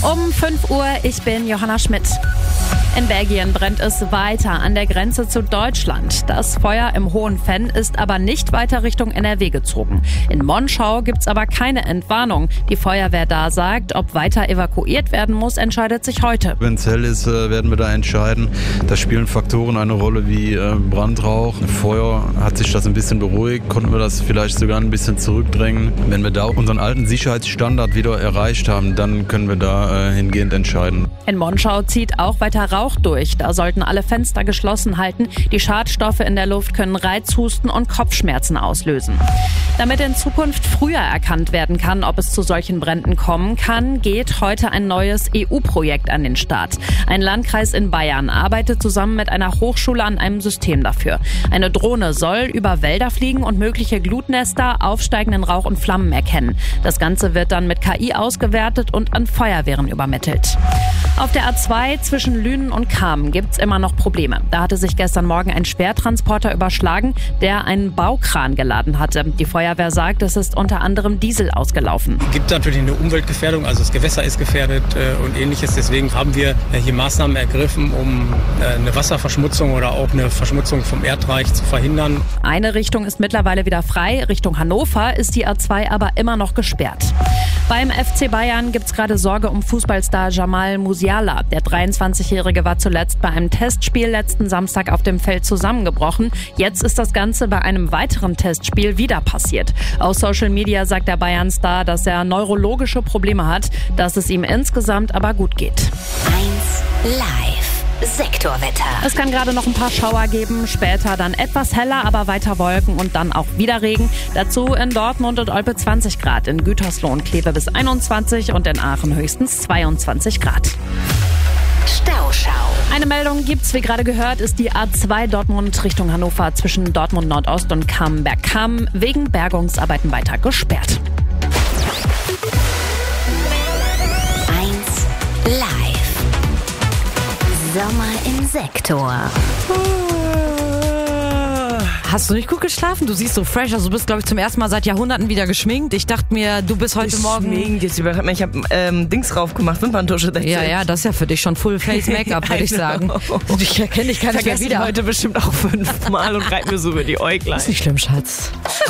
Um 5 Uhr, ich bin Johanna Schmidt. In Belgien brennt es weiter an der Grenze zu Deutschland. Das Feuer im Hohen Venn ist aber nicht weiter Richtung NRW gezogen. In Monschau gibt's aber keine Entwarnung. Die Feuerwehr da sagt, ob weiter evakuiert werden muss, entscheidet sich heute. Wenn es hell ist, werden wir da entscheiden. Da spielen Faktoren eine Rolle wie Brandrauch. Feuer hat sich das ein bisschen beruhigt, konnten wir das vielleicht sogar ein bisschen zurückdrängen. Wenn wir da unseren alten Sicherheitsstandard wieder erreicht haben, dann können wir da hingehend entscheiden. In Monschau zieht auch weiter Rauch durch. Da sollten alle Fenster geschlossen halten. Die Schadstoffe in der Luft können Reizhusten und Kopfschmerzen auslösen. Damit in Zukunft früher erkannt werden kann, ob es zu solchen Bränden kommen kann, geht heute ein neues EU-Projekt an den Start. Ein Landkreis in Bayern arbeitet zusammen mit einer Hochschule an einem System dafür. Eine Drohne soll über Wälder fliegen und mögliche Glutnester, aufsteigenden Rauch und Flammen erkennen. Das Ganze wird dann mit KI ausgewertet und an Feuerwehren übermittelt. Auf der A2 zwischen Lünen und Kamen gibt's immer noch Probleme. Da hatte sich gestern Morgen ein Schwertransporter überschlagen, der einen Baukran geladen hatte. Die Feuerwehr sagt, es ist unter anderem Diesel ausgelaufen. Es gibt natürlich eine Umweltgefährdung, also das Gewässer ist gefährdet und ähnliches. Deswegen haben wir hier Maßnahmen ergriffen, um eine Wasserverschmutzung oder auch eine Verschmutzung vom Erdreich zu verhindern. Eine Richtung ist mittlerweile wieder frei. Richtung Hannover ist die A2 aber immer noch gesperrt. Beim FC Bayern gibt's gerade Sorge um Fußballstar Jamal Musiala. Der 23-Jährige war zuletzt bei einem Testspiel letzten Samstag auf dem Feld zusammengebrochen. Jetzt ist das Ganze bei einem weiteren Testspiel wieder passiert. Auf Social Media sagt der Bayern-Star, dass er neurologische Probleme hat, dass es ihm insgesamt aber gut geht. 1 Live. Sektorwetter. Es kann gerade noch ein paar Schauer geben, später dann etwas heller, aber weiter Wolken und dann auch wieder Regen. Dazu in Dortmund und Olpe 20 Grad, in Gütersloh und Kleve bis 21 und in Aachen höchstens 22 Grad. Stauschau. Eine Meldung gibt's, wie gerade gehört, ist die A2 Dortmund Richtung Hannover zwischen Dortmund Nordost und Camberg-Kamm wegen Bergungsarbeiten weiter gesperrt. 1 Live. Sommer im Sektor. Hast du nicht gut geschlafen? Du siehst so fresh aus. Du bist, glaube ich, zum ersten Mal seit Jahrhunderten wieder geschminkt. Ich dachte mir, du bist heute Morgen... Jetzt ich habe Dings drauf gemacht, Wimperntusche. Ja, das ist ja für dich schon Full-Face-Make-up, würde ich sagen. Ich erkenne dich gar nicht mehr wieder. Heute bestimmt auch 5 Mal und reite mir so über die Äuglein. Ist nicht schlimm, Schatz.